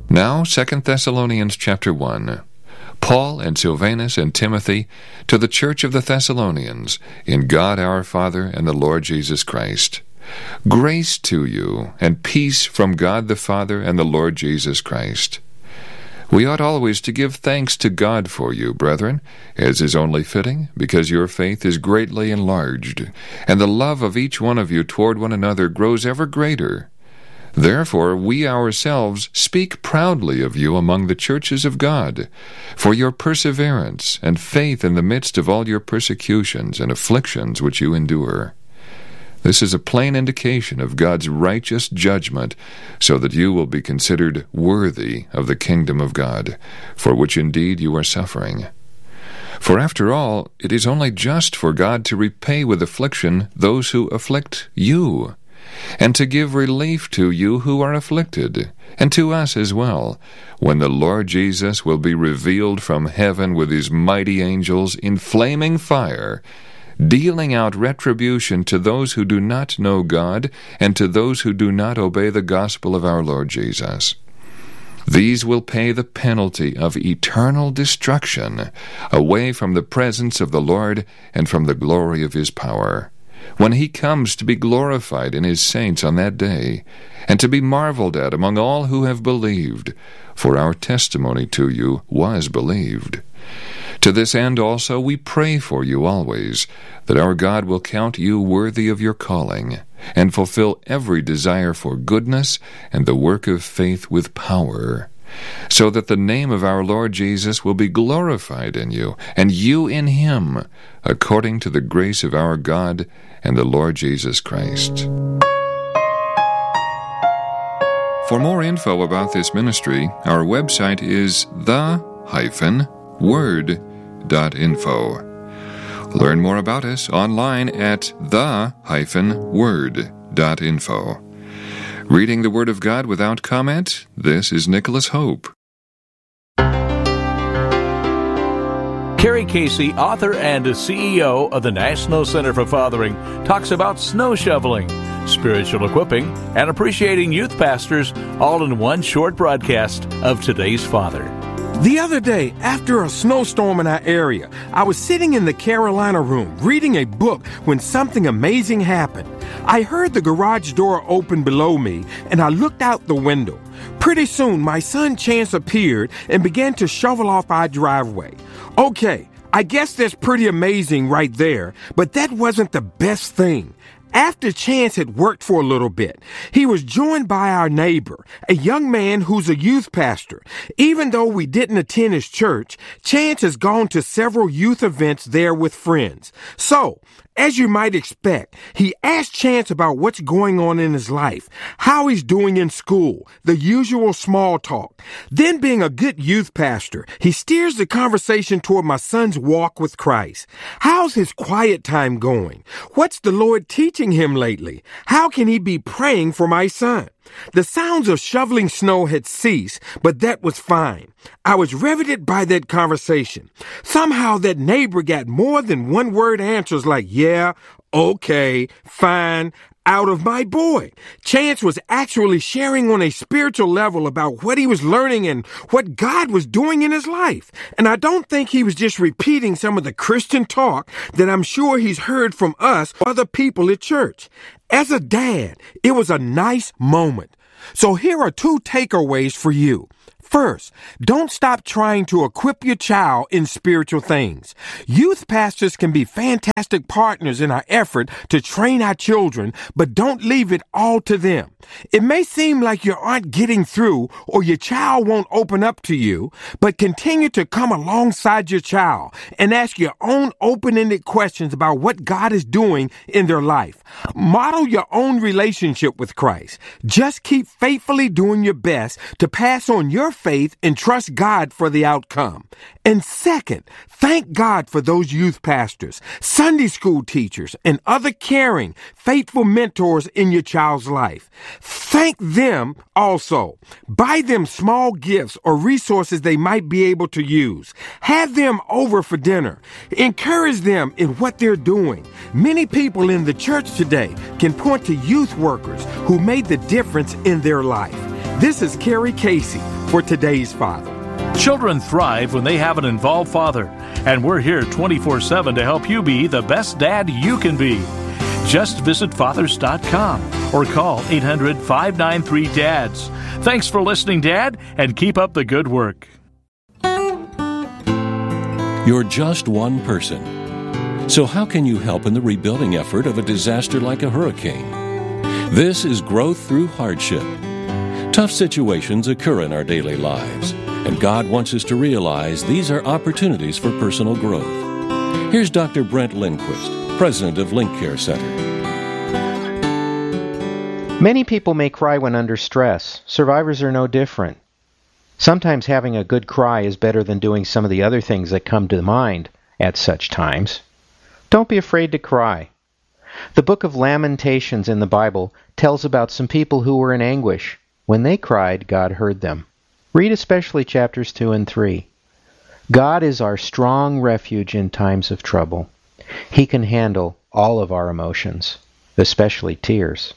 Now 2 Thessalonians chapter 1. Paul and Silvanus and Timothy, to the church of the Thessalonians, in God our Father and the Lord Jesus Christ. Grace to you, and peace from God the Father and the Lord Jesus Christ. We ought always to give thanks to God for you, brethren, as is only fitting, because your faith is greatly enlarged, and the love of each one of you toward one another grows ever greater. Therefore we ourselves speak proudly of you among the churches of God, for your perseverance and faith in the midst of all your persecutions and afflictions which you endure. This is a plain indication of God's righteous judgment, so that you will be considered worthy of the kingdom of God, for which indeed you are suffering. For after all, it is only just for God to repay with affliction those who afflict you, and to give relief to you who are afflicted, and to us as well, when the Lord Jesus will be revealed from heaven with his mighty angels in flaming fire, dealing out retribution to those who do not know God, and to those who do not obey the gospel of our Lord Jesus. These will pay the penalty of eternal destruction, away from the presence of the Lord and from the glory of his power, when he comes to be glorified in his saints on that day, and to be marveled at among all who have believed, for our testimony to you was believed. To this end also we pray for you always, that our God will count you worthy of your calling, and fulfill every desire for goodness and the work of faith with power, so that the name of our Lord Jesus will be glorified in you, and you in him, according to the grace of our God and the Lord Jesus Christ. For more info about this ministry, our website is the-word.info. Learn more about us online at the-word.info. Reading the Word of God without comment, this is Nicholas Hope. Kerry Casey, author and CEO of the National Center for Fathering, talks about snow shoveling, spiritual equipping, and appreciating youth pastors, all in one short broadcast of Today's Father. The other day, after a snowstorm in our area, I was sitting in the Carolina room reading a book when something amazing happened. I heard the garage door open below me, and I looked out the window. Pretty soon, my son Chance appeared and began to shovel off our driveway. Okay, I guess that's pretty amazing right there, but that wasn't the best thing. After Chance had worked for a little bit, he was joined by our neighbor, a young man who's a youth pastor. Even though we didn't attend his church, Chance has gone to several youth events there with friends. So, as you might expect, he asked Chance about what's going on in his life, how he's doing in school, the usual small talk. Then, being a good youth pastor, he steers the conversation toward my son's walk with Christ. How's his quiet time going? What's the Lord teaching him lately? How can he be praying for my son? The sounds of shoveling snow had ceased, but that was fine. I was riveted by that conversation. Somehow that neighbor got more than one-word answers like, yeah, okay, fine, out of my boy. Chance was actually sharing on a spiritual level about what he was learning and what God was doing in his life. And I don't think he was just repeating some of the Christian talk that I'm sure he's heard from us or other people at church. As a dad, it was a nice moment. So here are 2 takeaways for you. First, don't stop trying to equip your child in spiritual things. Youth pastors can be fantastic partners in our effort to train our children, but don't leave it all to them. It may seem like you aren't getting through or your child won't open up to you, but continue to come alongside your child and ask your own open-ended questions about what God is doing in their life. Model your own relationship with Christ. Just keep faithfully doing your best to pass on your faith and trust God for the outcome. And second, thank God for those youth pastors, Sunday school teachers, and other caring, faithful mentors in your child's life. Thank them also. Buy them small gifts or resources they might be able to use. Have them over for dinner. Encourage them in what they're doing. Many people in the church today can point to youth workers who made the difference in their life. This is Kerry Casey, for today's father. Children thrive when they have an involved father, and we're here 24/7 to help you be the best dad you can be. Just visit fathers.com or call 800-593-DADS. Thanks for listening, Dad, and keep up the good work. You're just one person. So how can you help in the rebuilding effort of a disaster like a hurricane? This is Growth Through Hardship. Tough situations occur in our daily lives, and God wants us to realize these are opportunities for personal growth. Here's Dr. Brent Lindquist, President of Link Care Center. Many people may cry when under stress. Survivors are no different. Sometimes having a good cry is better than doing some of the other things that come to mind at such times. Don't be afraid to cry. The book of Lamentations in the Bible tells about some people who were in anguish. When they cried, God heard them. Read especially chapters 2 and 3. God is our strong refuge in times of trouble. He can handle all of our emotions, especially tears.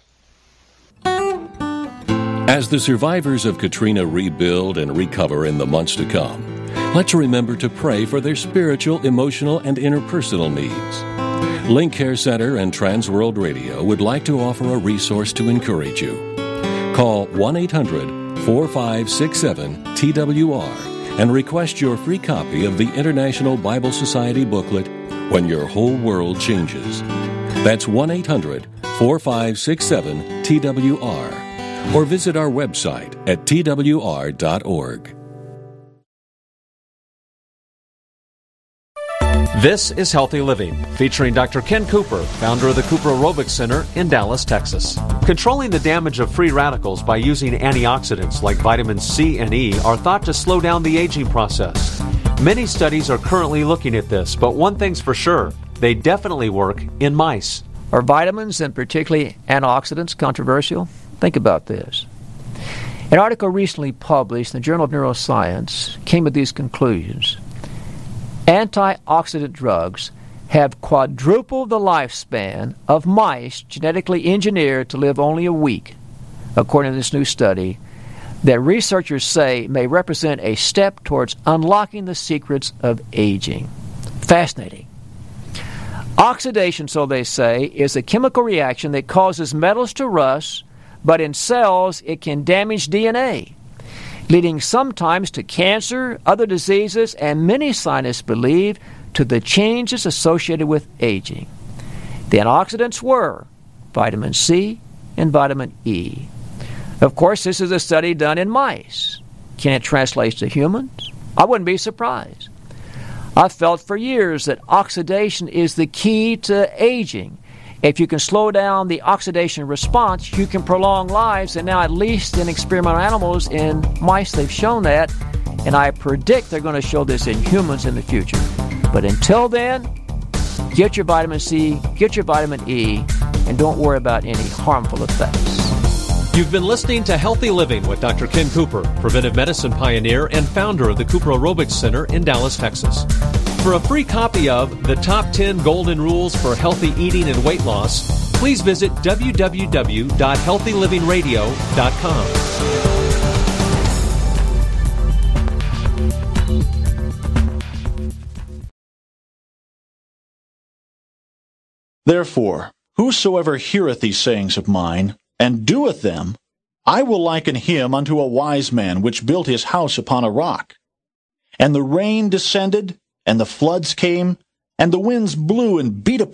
As the survivors of Katrina rebuild and recover in the months to come, let's remember to pray for their spiritual, emotional, and interpersonal needs. Link Care Center and Transworld Radio would like to offer a resource to encourage you. Call 1-800-4567-TWR and request your free copy of the International Bible Society booklet, When Your Whole World Changes. That's 1-800-4567-TWR. Or visit our website at twr.org. This is Healthy Living, featuring Dr. Ken Cooper, founder of the Cooper Aerobics Center in Dallas, Texas. Controlling the damage of free radicals by using antioxidants like vitamins C and E are thought to slow down the aging process. Many studies are currently looking at this, but one thing's for sure, they definitely work in mice. Are vitamins, and particularly antioxidants, controversial? Think about this. An article recently published in the Journal of Neuroscience came to these conclusions. Antioxidant drugs have quadrupled the lifespan of mice genetically engineered to live only a week, according to this new study that researchers say may represent a step towards unlocking the secrets of aging. Fascinating. Oxidation, so they say, is a chemical reaction that causes metals to rust, but in cells it can damage DNA, leading sometimes to cancer, other diseases, and many scientists believe to the changes associated with aging. The antioxidants were vitamin C and vitamin E. Of course, this is a study done in mice. Can it translate to humans? I wouldn't be surprised. I've felt for years that oxidation is the key to aging. If you can slow down the oxidation response, you can prolong lives, and now at least in experimental animals, in mice, they've shown that, and I predict they're going to show this in humans in the future. But until then, get your vitamin C, get your vitamin E, and don't worry about any harmful effects. You've been listening to Healthy Living with Dr. Ken Cooper, preventive medicine pioneer and founder of the Cooper Aerobics Center in Dallas, Texas. For a free copy of The Top 10 Golden Rules for Healthy Eating and Weight Loss, please visit www.healthylivingradio.com. Therefore, whosoever heareth these sayings of mine, and doeth them, I will liken him unto a wise man which built his house upon a rock. And the rain descended, and the floods came, and the winds blew and beat upon